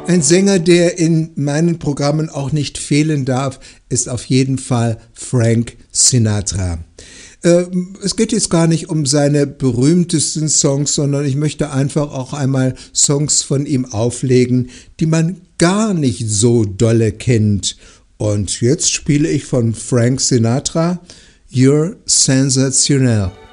Ein Sänger, der in meinen Programmen auch nicht fehlen darf, ist auf jeden Fall Frank Sinatra. Es geht jetzt gar nicht um seine berühmtesten Songs, sondern ich möchte einfach auch einmal Songs von ihm auflegen, die man gar nicht so dolle kennt. Und jetzt spiele ich von Frank Sinatra You're Sensationell.